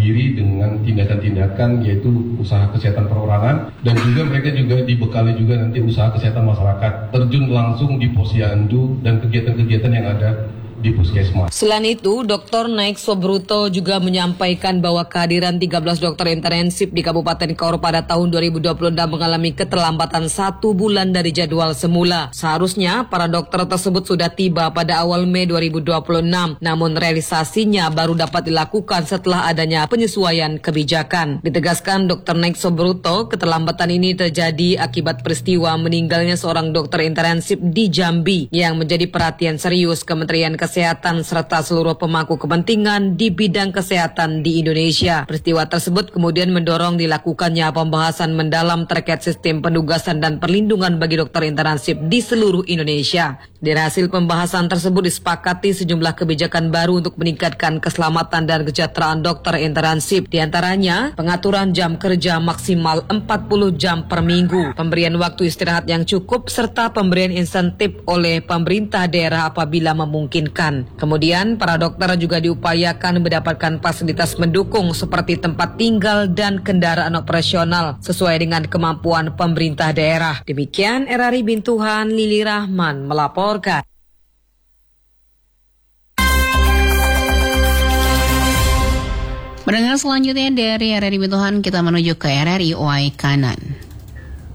diri dengan tindakan-tindakan yaitu usaha kesehatan perorangan, dan juga mereka juga dibekali juga nanti usaha kesehatan masyarakat, terjun langsung di posyandu dan kegiatan-kegiatan yang ada di puskesmas. Selain itu, Dr. Naik Sobruto juga menyampaikan bahwa kehadiran 13 dokter intensif di Kabupaten Kaur pada tahun 2026 mengalami keterlambatan 1 bulan dari jadwal semula. Seharusnya para dokter tersebut sudah tiba pada awal Mei 2026, namun realisasinya baru dapat dilakukan setelah adanya penyesuaian kebijakan. Ditegaskan Dr. Naik Sobruto, keterlambatan ini terjadi akibat peristiwa meninggalnya seorang dokter intensif di Jambi yang menjadi perhatian serius Kementerian Kesehatan serta seluruh pemangku kepentingan di bidang kesehatan di Indonesia. Peristiwa tersebut kemudian mendorong dilakukannya pembahasan mendalam terkait sistem penugasan dan perlindungan bagi dokter intensif di seluruh Indonesia. Dari hasil pembahasan tersebut disepakati sejumlah kebijakan baru untuk meningkatkan keselamatan dan kesejahteraan dokter intensif. Di antaranya, pengaturan jam kerja maksimal 40 jam per minggu, pemberian waktu istirahat yang cukup, serta pemberian insentif oleh pemerintah daerah apabila memungkinkan. Kemudian, para dokter juga diupayakan mendapatkan fasilitas mendukung seperti tempat tinggal dan kendaraan operasional sesuai dengan kemampuan pemerintah daerah. Demikian RRI Bintuhan, Lili Rahman melaporkan. Mendengar selanjutnya dari RRI Bintuhan, kita menuju ke RRI OI Kanan.